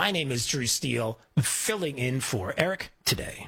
My name is Drew Steele, filling in for Eric today.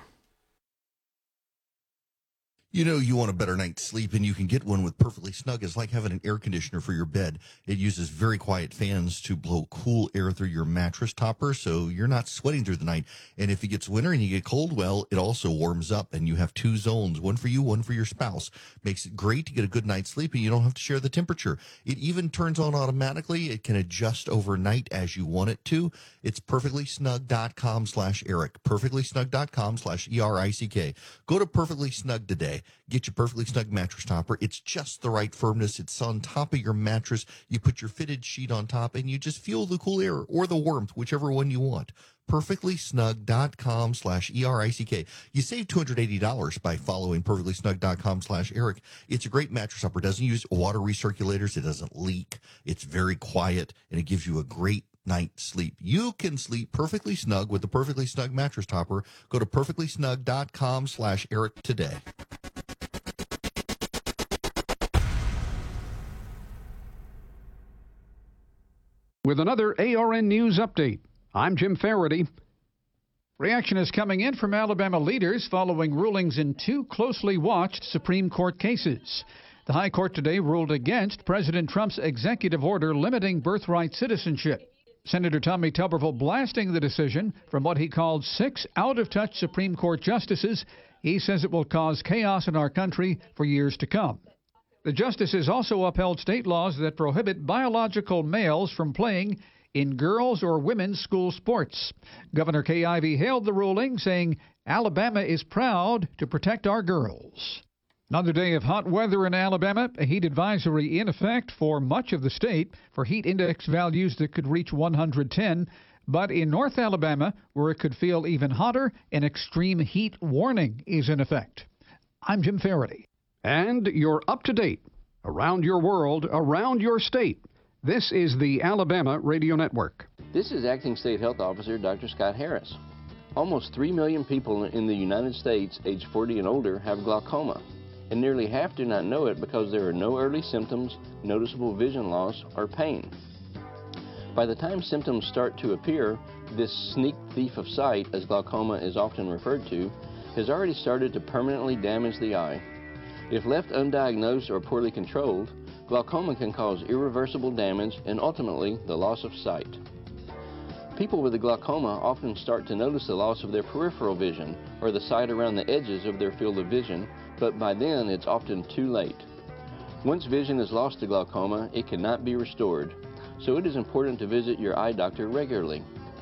You know you want a better night's sleep, and you can get one with Perfectly Snug. It's like having an air conditioner for your bed. It uses very quiet fans to blow cool air through your mattress topper, so you're not sweating through the night. And if it gets winter and you get cold, well, it also warms up, and you have two zones, one for you, one for your spouse. Makes it great to get a good night's sleep, and you don't have to share the temperature. It even turns on automatically. It can adjust overnight as you want it to. It's perfectlysnug.com/Eric. perfectlysnug.com/ERICK. Go to Perfectly Snug today. Get your Perfectly Snug mattress topper. It's just the right firmness. It's on top of your mattress. You put your fitted sheet on top, and you just feel the cool air or the warmth, whichever one you want. perfectlysnug.com/ERICK. You save $280 by following perfectlysnug.com/Eric. It's a great mattress topper. It doesn't use water recirculators. It doesn't leak. It's very quiet, and it gives you a great night's sleep. You can sleep perfectly snug with the Perfectly Snug mattress topper. Go to perfectlysnug.com/Eric today. With another ARN News Update, I'm Jim Faraday. Reaction is coming in from Alabama leaders following rulings in two closely watched Supreme Court cases. The High Court today ruled against President Trump's executive order limiting birthright citizenship. Senator Tommy Tuberville blasting the decision from what he called 6 out-of-touch Supreme Court justices. He says it will cause chaos in our country for years to come. The justices also upheld state laws that prohibit biological males from playing in girls' or women's school sports. Governor Kay Ivey hailed the ruling, saying Alabama is proud to protect our girls. Another day of hot weather in Alabama, a heat advisory in effect for much of the state for heat index values that could reach 110. But in North Alabama, where it could feel even hotter, an extreme heat warning is in effect. I'm Jim Faraday. And you're up to date. Around your world, around your state. This is the Alabama Radio Network. This is Acting State Health Officer Dr. Scott Harris. Almost 3 million people in the United States age 40 and older have glaucoma, and nearly half do not know it because there are no early symptoms, noticeable vision loss, or pain. By the time symptoms start to appear, this sneak thief of sight, as glaucoma is often referred to, has already started to permanently damage the eye. If left undiagnosed or poorly controlled, glaucoma can cause irreversible damage and ultimately the loss of sight. People with the glaucoma often start to notice the loss of their peripheral vision or the sight around the edges of their field of vision, but by then it's often too late. Once vision is lost to glaucoma, it cannot be restored, so it is important to visit your eye doctor regularly.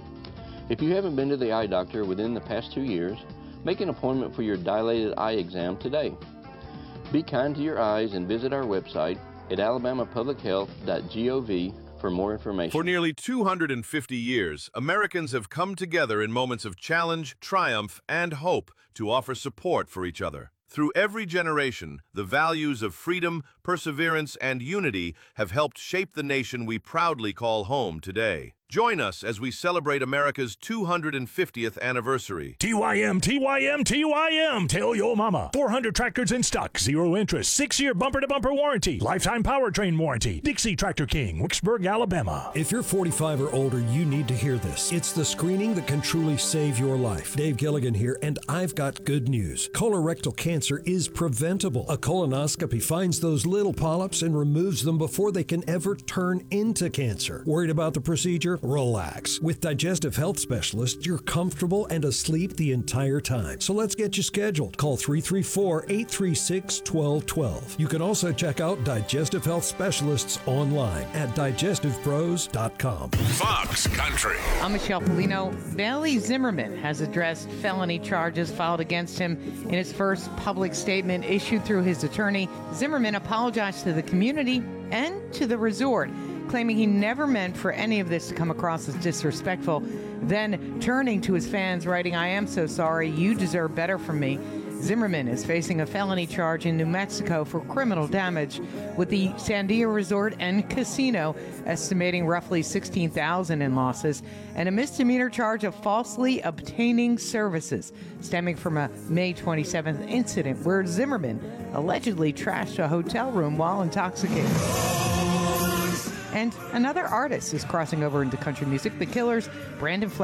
If you haven't been to the eye doctor within the past 2 years, make an appointment for your dilated eye exam today. Be kind to your eyes and visit our website at alabamapublichealth.gov for more information. For nearly 250 years, Americans have come together in moments of challenge, triumph, and hope to offer support for each other. Through every generation, the values of freedom, perseverance, and unity have helped shape the nation we proudly call home today. Join us as we celebrate America's 250th anniversary. TYM, TYM, TYM. Tell your mama. 400 tractors in stock, 0 interest, 6-year bumper-to-bumper warranty, lifetime powertrain warranty. Dixie Tractor King, Wicksburg, Alabama. If you're 45 or older, you need to hear this. It's the screening that can truly save your life. Dave Gilligan here, and I've got good news. Colorectal cancer is preventable. A colonoscopy finds those little polyps and removes them before they can ever turn into cancer. Worried about the procedure? Relax. With Digestive Health Specialists, you're comfortable and asleep the entire time. So let's get you scheduled. Call 334-836-1212. You can also check out Digestive Health Specialists online at digestivepros.com. Fox Country. I'm Michelle Polino. Bailey Zimmerman has addressed felony charges filed against him in his first public statement issued through his attorney. Zimmerman apologized to the community and to the resort, claiming he never meant for any of this to come across as disrespectful. Then turning to his fans, writing, "I am so sorry. You deserve better from me." Zimmerman is facing a felony charge in New Mexico for criminal damage with the Sandia Resort and Casino, estimating roughly $16,000 in losses, and a misdemeanor charge of falsely obtaining services stemming from a May 27th incident where Zimmerman allegedly trashed a hotel room while intoxicated. And another artist is crossing over into country music. The Killers' Brandon